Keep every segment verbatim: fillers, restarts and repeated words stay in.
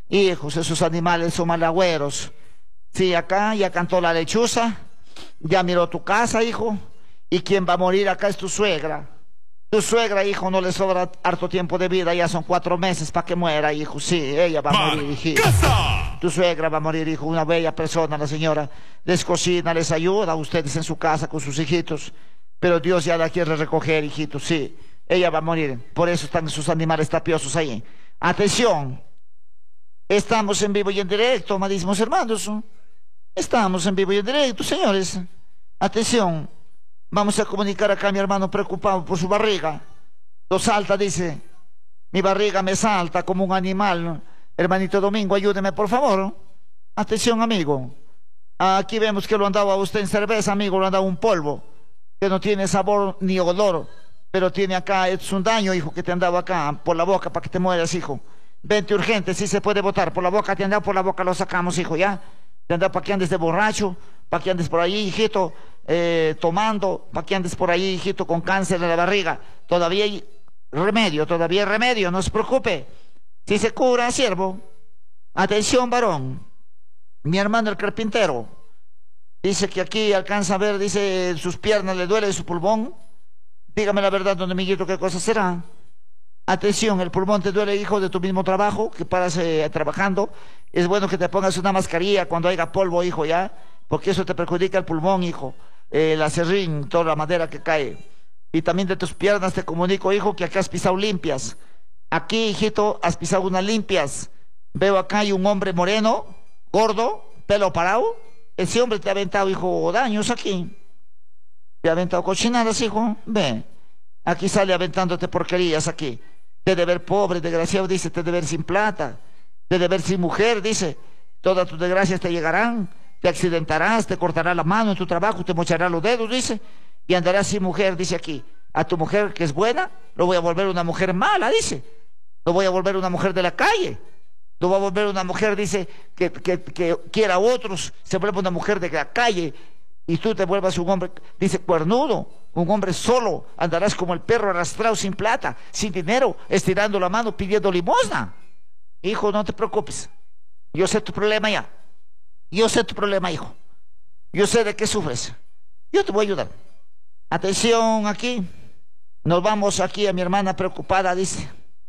Hijos, esos animales son malagüeros. Sí, acá ya cantó la lechuza, ya miró tu casa, hijo, y quien va a morir acá es tu suegra. Tu suegra, hijo, no le sobra harto tiempo de vida, ya son cuatro meses para que muera, hijo. Sí, ella va a morir, hijito. Tu suegra va a morir, hijo, una bella persona, la señora. Les cocina, les ayuda a ustedes en su casa con sus hijitos. Pero Dios ya la quiere recoger, hijito, sí. Ella va a morir, por eso están sus animales tapiosos ahí. Atención, estamos en vivo y en directo, amadísimos hermanos. Estamos en vivo y en directo, señores. Atención. Vamos a comunicar acá a mi hermano preocupado por su barriga. Lo salta, dice. Mi barriga me salta como un animal. Hermanito Domingo, ayúdeme, por favor. Atención, amigo. Aquí vemos que lo han dado a usted en cerveza, amigo. Lo han dado un polvo que no tiene sabor ni olor. Pero tiene acá, es un daño, hijo, que te han dado acá por la boca para que te mueras, hijo. Vente urgente, si se puede botar. Por la boca te han dado, por la boca lo sacamos, hijo, ¿ya? Te han dado para que andes de borracho, para que andes por ahí, hijito. Eh, tomando, para que andes por ahí, hijito, con cáncer de la barriga. Todavía hay remedio, todavía hay remedio, no se preocupe. Si se cura, siervo. Atención, varón. Mi hermano el carpintero dice que aquí alcanza a ver, dice, sus piernas le duele su pulmón. Dígame la verdad, don amiguito, ¿qué cosa será? Atención, el pulmón te duele, hijo, de tu mismo trabajo, que paras eh, trabajando. Es bueno que te pongas una mascarilla cuando haya polvo, hijo, ya, porque eso te perjudica el pulmón, hijo. Eh, el acerrín, toda la madera que cae. Y también de tus piernas te comunico, hijo, que acá has pisado limpias. Aquí, hijito, has pisado unas limpias. Veo acá hay un hombre moreno, gordo, pelo parado. Ese hombre te ha aventado, hijo, daños aquí. Te ha aventado cochinadas, hijo. Ve, aquí sale aventándote porquerías aquí. Te de ver pobre, desgraciado, dice, te de ver sin plata. Te de ver sin mujer, dice. Todas tus desgracias te llegarán. Te accidentarás, te cortará la mano en tu trabajo, te mochará los dedos, dice, y andarás sin mujer, dice aquí. A tu mujer que es buena, lo voy a volver una mujer mala, dice. Lo voy a volver una mujer de la calle. Lo voy a volver una mujer, dice, que, que, que quiera a otros, se vuelve una mujer de la calle, y tú te vuelvas un hombre, dice, cuernudo, un hombre solo. Andarás como el perro arrastrado sin plata, sin dinero, estirando la mano, pidiendo limosna. Hijo, no te preocupes. Yo sé tu problema ya. Yo sé tu problema, hijo. Yo sé de qué sufres. Yo te voy a ayudar. Atención aquí. Nos vamos aquí a mi hermana preocupada, dice.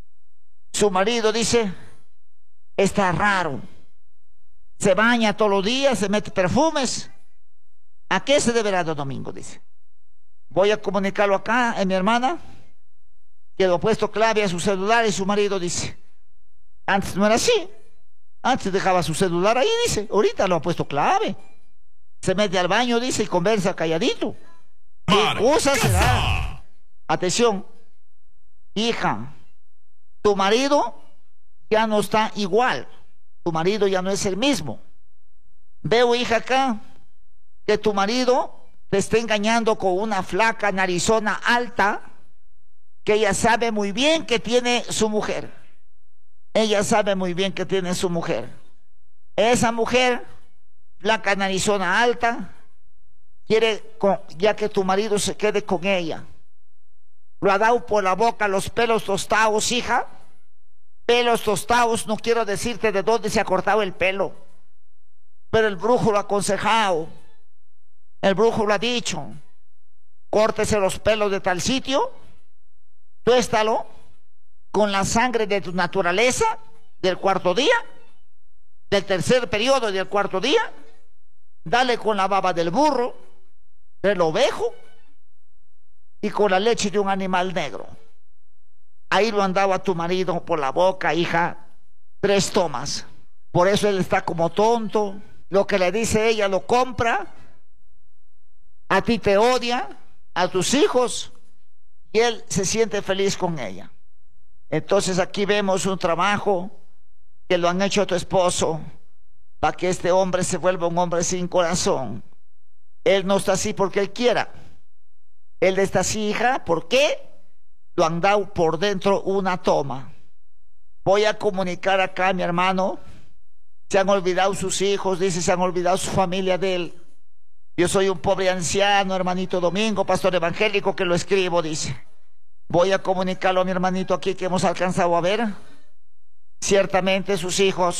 Su marido, dice, está raro. Se baña todos los días, se mete perfumes. ¿A qué se deberá, don Domingo? Dice. Voy a comunicarlo acá a mi hermana, que lo ha puesto clave a su celular, y su marido dice, antes no era así. Antes dejaba su celular ahí, dice. Ahorita lo ha puesto clave. Se mete al baño, dice, y conversa calladito. ¿Qué cosa será? Atención. Hija, tu marido ya no está igual. Tu marido ya no es el mismo. Veo, hija, acá, que tu marido te está engañando con una flaca narizona alta, que ella sabe muy bien que tiene su mujer. Ella sabe muy bien que tiene su mujer. Esa mujer, flaca narizona alta, quiere, con, ya que tu marido se quede con ella. Lo ha dado por la boca los pelos tostados, hija. Pelos tostados, no quiero decirte de dónde se ha cortado el pelo, pero el brujo lo ha aconsejado. El brujo lo ha dicho. Córtese los pelos de tal sitio, tuéstalo con la sangre de tu naturaleza del cuarto día, del tercer periodo del cuarto día. Dale con la baba del burro, del ovejo y con la leche de un animal negro. Ahí lo han dado a tu marido por la boca, hija, tres tomas. Por eso él está como tonto. Lo que le dice ella lo compra. A ti te odia, a tus hijos, y él se siente feliz con ella. Entonces aquí vemos un trabajo que lo han hecho a tu esposo para que este hombre se vuelva un hombre sin corazón. Él no está así porque él quiera. Él está así, hija, ¿por qué? Lo han dado por dentro una toma. Voy a comunicar acá a mi hermano. Se han olvidado sus hijos, dice, se han olvidado su familia de él. Yo soy un pobre anciano, hermanito Domingo, pastor evangélico, que lo escribo, dice. Voy a comunicarlo a mi hermanito aquí que hemos alcanzado a ver. Ciertamente sus hijos